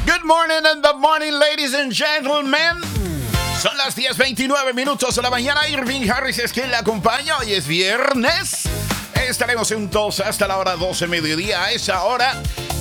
Good morning and the morning, ladies and gentlemen. Son las 10:29 de la mañana. Irving Harris es quien la acompaña. Hoy es viernes. Estaremos juntos hasta la hora 12 mediodía. A esa hora